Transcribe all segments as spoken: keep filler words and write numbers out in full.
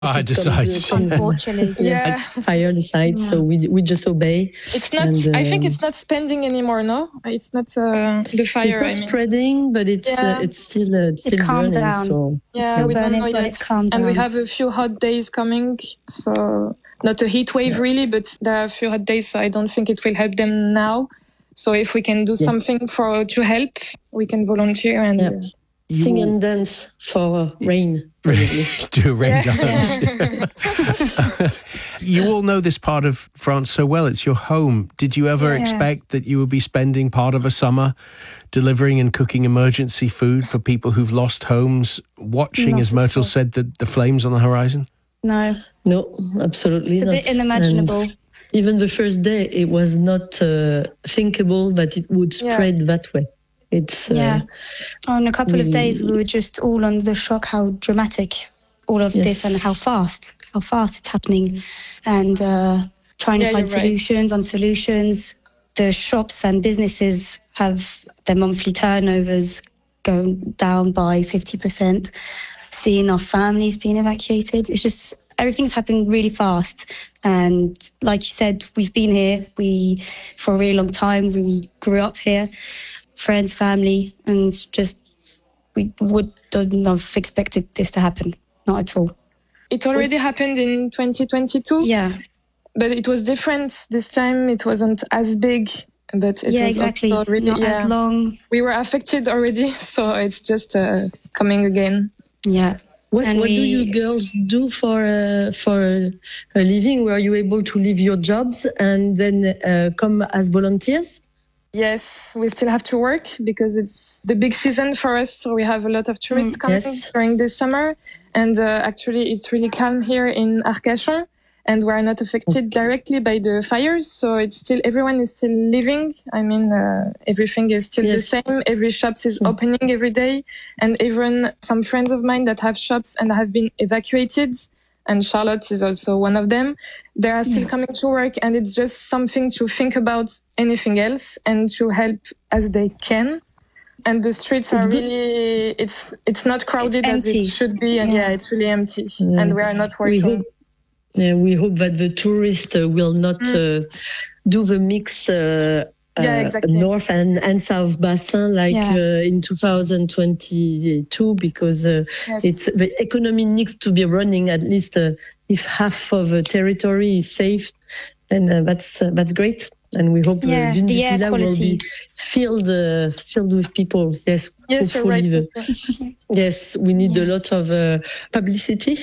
I decide. Unfortunately, yeah. Like fire decides, Yeah. so we we just obey. It's not. And, I think um, it's not spending anymore. No, it's not uh, the fire. It's not I mean. spreading, but it's Yeah. uh, it's still uh, it's It's still calmed burning. down. So It's Yeah, still we don't burning, know but yet. it's calmed And we down. have a few hot days coming, so not a heat wave really, but there are a few hot days. So I don't think it will help them now. So if we can do Yeah. something for to help, we can volunteer and. Yeah. Uh, You sing will- and dance for rain. Probably. do a rain Yeah. dance. You all know this part of France so well. It's your home. Did you ever Yeah. expect that you would be spending part of a summer delivering and cooking emergency food for people who've lost homes, watching, Not as at Myrtle all. said, the, the flames on the horizon? No, No, absolutely it's a not. bit unimaginable. And even the first day, it was not uh, thinkable that it would Yeah. spread that way. It's uh, Yeah. On a couple of we- days, we were just all on the shock how dramatic all of Yes. this and how fast, how fast it's happening, and uh, trying Yeah, to find you're right. solutions on solutions. The shops and businesses have their monthly turnovers going down by fifty percent. Seeing our families being evacuated, it's just everything's happening really fast. And like you said, we've been here. We for a really long time. We grew up here. Friends, family, and just we would not have expected this to happen. Not at all. It already happened in twenty twenty-two, Yeah, but it was different this time. It wasn't as big, but it yeah, was exactly. also really, Not yeah. as long. We were affected already, so it's just uh, coming again. Yeah. What, And what do we- you girls do for uh, for a living? Were you able to leave your jobs and then uh, come as volunteers? Yes, we still have to work because it's the big season for us. So we have a lot of tourists Mm, coming yes. during this summer. And uh, actually, it's really calm here in Arcachon. And we're not affected directly by the fires. So it's still, everyone is still living. I mean, uh, everything is still Yes. the same. Every shops is Mm. opening every day. And even some friends of mine that have shops and have been evacuated, and Charlotte is also one of them, they are still Yeah. coming to work, and it's just something to think about anything else and to help as they can. And the streets are It's good. really, it's it's not crowded as empty. it should be, and Yeah. yeah, it's really empty, Yeah. and we are not We working. hope, yeah, we hope that the tourists uh, will not Mm. uh, do the mix uh, Yeah, uh, exactly. north and, and south bassin like Yeah. uh, in two thousand twenty-two, because uh, Yes. it's the economy needs to be running at least uh, if half of the territory is safe, and uh, that's uh, that's great. And we hope Yeah, uh, Dune the air Villa will quality. be filled uh, filled with people. Yes, Yes, you're right. hopefully the- Sophia. yes, we need a lot of uh, publicity,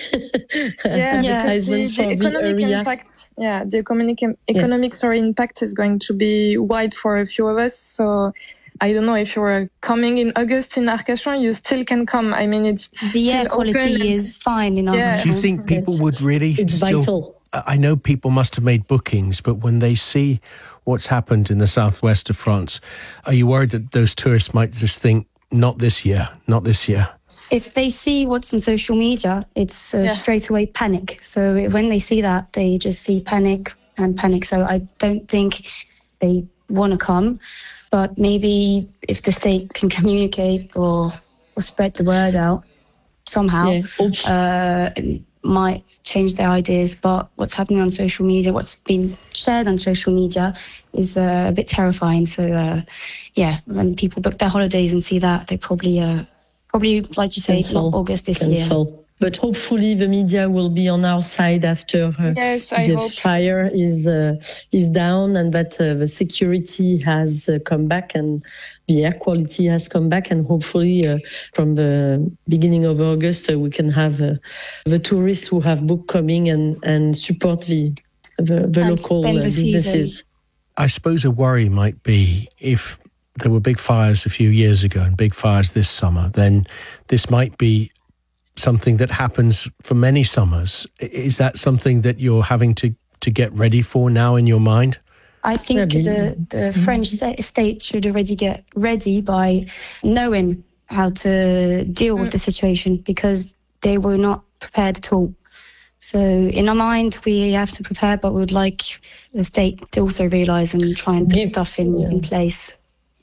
Yeah, because advertisement the, for the the economic area. impact, yeah, the economic economic sorry impact is going to be wide for a few of us. So I don't know if you're coming in August in Arcachon, you still can come. I mean, it's The air still quality open. is fine in Yeah. Arcachon. Do you think people Yes. would really It's still... vital. I know people must have made bookings, but when they see what's happened in the southwest of France, are you worried that those tourists might just think, not this year, not this year? If they see what's on social media, it's uh, Yeah. straight away panic. So when they see that, they just see panic and panic. So I don't think they want to come. But maybe if the state can communicate or, or spread the word out somehow, Yeah, hope- uh, it might change their ideas. But what's happening on social media, what's been shared on social media is uh, a bit terrifying. So uh, yeah, when people book their holidays and see that, they probably... Uh, Probably, like you say, Cancel. not August this year. cancel. But hopefully the media will be on our side after uh, Yes, I the hope. fire is uh, is down, and that uh, the security has uh, come back and the air quality has come back, and hopefully uh, from the beginning of August uh, we can have uh, the tourists who have booked coming and and support the the, the And local spend uh, the season. businesses. I suppose a worry might be if there were big fires a few years ago and big fires this summer, then this might be something that happens for many summers. I- Is that something that you're having to, to get ready for now in your mind? I think Yeah, the, the French sta- state should already get ready by knowing how to deal with the situation, because they were not prepared at all. So in our mind, we have to prepare, but we would like the state to also realise and try and put Give- stuff in, yeah. in place.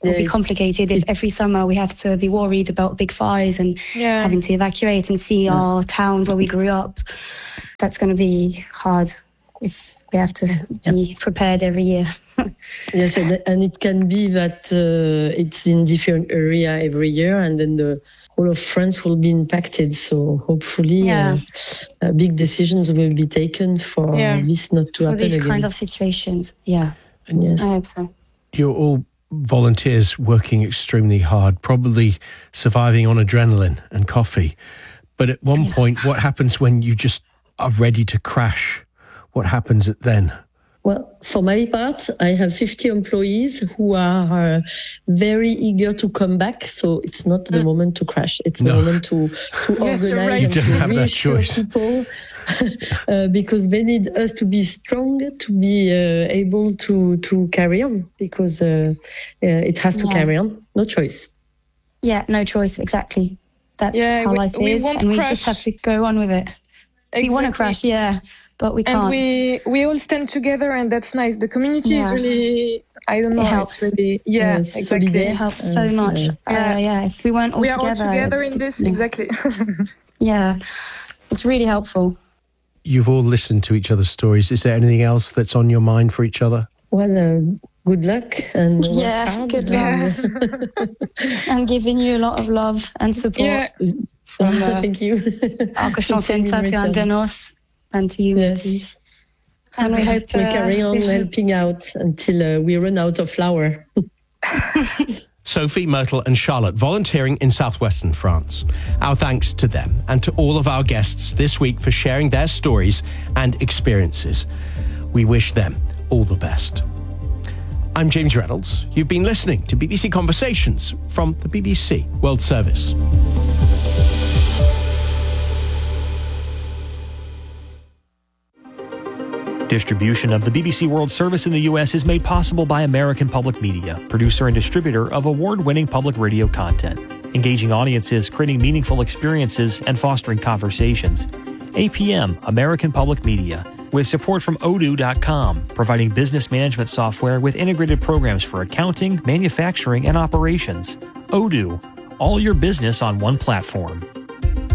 It'll Yeah. be complicated if every summer we have to be worried about big fires and Yeah. having to evacuate and see our towns where we grew up. That's going to be hard if we have to be prepared every year. Yes, and, and it can be that uh, it's in different area every year, and then the whole of France will be impacted. So hopefully, Yeah. uh, uh, big decisions will be taken for Yeah. this not to For happen these again. kind of situations. Yeah, Yes. I hope so. You're all volunteers working extremely hard, probably surviving on adrenaline and coffee. But at one point, what happens when you just are ready to crash? What happens then? Well, for my part, I have fifty employees who are uh, very eager to come back. So it's not the moment to crash. It's the No. moment to, to Yes, you're organize right. You and don't to have that reassure choice. people uh, because they need us to be strong, to be uh, able to, to carry on because uh, uh, it has to Yeah. carry on. No choice. Yeah, no choice. Exactly. That's Yeah, how we- life we is, won't and we crash. just have to go on with it. We want to Exactly. crash, yeah, but we can't. And we we all stand together, and that's nice. The community is Yeah. really, I don't know, It helps. It's really, yeah, Uh, exactly. solidaire. It helps so Uh, much. yeah. Uh, Yeah. yeah, if we weren't all We are all together, together in this, yeah. exactly. Yeah, it's really helpful. You've all listened to each other's stories. Is there anything else that's on your mind for each other? Well, uh, good luck and work Yeah, hard. good and, And giving you a lot of love and support Yeah, from uh, Thank you. Arcachon Thank you in Centre to return. Andenos and to you, Yes. Mehdi. And we hope We uh, carry on we hope- helping out until uh, we run out of flour. Sophie, Myrtle and Charlotte volunteering in southwestern France. Our thanks to them and to all of our guests this week for sharing their stories and experiences. We wish them all the best. I'm James Reynolds. You've been listening to B B C Conversations from the B B C World Service. Distribution of the B B C World Service in the U S is made possible by American Public Media, producer and distributor of award-winning public radio content, engaging audiences, creating meaningful experiences, and fostering conversations. A P M, American Public Media, with support from odoo dot com, providing business management software with integrated programs for accounting, manufacturing, and operations. Odoo, all your business on one platform.